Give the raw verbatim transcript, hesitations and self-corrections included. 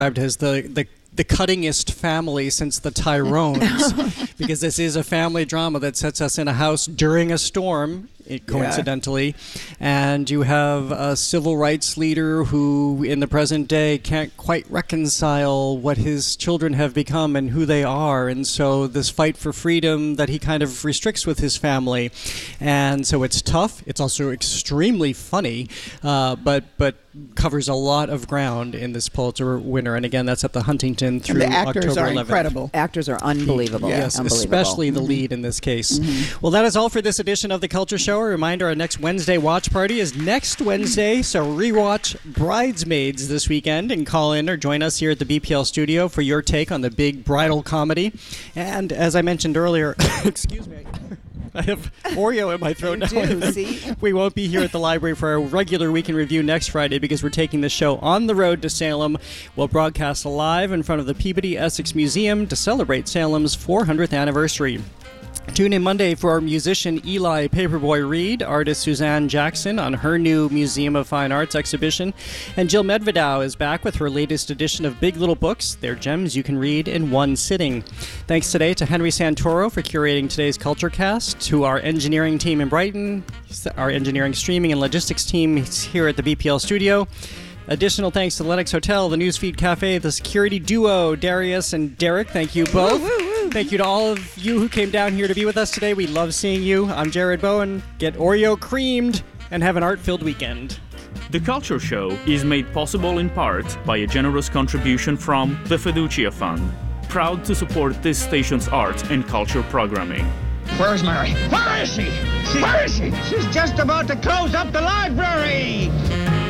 as the, the the cuttingest family since the Tyrones, because this is a family drama that sets us in a house during a storm, it, coincidentally, yeah. And you have a civil rights leader who in the present day can't quite reconcile what his children have become and who they are, and so this fight for freedom that he kind of restricts with his family, and so it's tough. It's also extremely funny, uh, but but covers a lot of ground in this Pulitzer winner, and again, that's at the Huntington through and the actors October are eleventh. Incredible. Actors are unbelievable. Yes, unbelievable. Especially the mm-hmm. lead in this case. Mm-hmm. Well, that is all for this edition of The Culture Show. A reminder, our next Wednesday watch party is next Wednesday, so rewatch Bridesmaids this weekend and call in or join us here at the B P L studio for your take on the big bridal comedy. And as I mentioned earlier, excuse me, I have Oreo in my throat now. Do, see? We won't be here at the library for our regular Week in Review next Friday because we're taking the show on the road to Salem. We'll broadcast live in front of the Peabody Essex Museum to celebrate Salem's four hundredth anniversary. Tune in Monday for our musician Eli Paperboy Reed, artist Suzanne Jackson on her new Museum of Fine Arts exhibition, and Jill Medvedow is back with her latest edition of Big Little Books. They're gems you can read in one sitting. Thanks today to Henry Santoro for curating today's Culture Cast, to our engineering team in Brighton, our engineering, streaming, and logistics team here at the B P L studio. Additional thanks to the Lennox Hotel, the Newsfeed Cafe, the security duo, Darius and Derek. Thank you both. Woo, woo, woo. Thank you to all of you who came down here to be with us today. We love seeing you. I'm Jared Bowen. Get Oreo creamed and have an art-filled weekend. The Culture Show is made possible in part by a generous contribution from the Fiducia Fund, proud to support this station's art and culture programming. Where's Mary? Where is she? Where is she? She's just about to close up the library.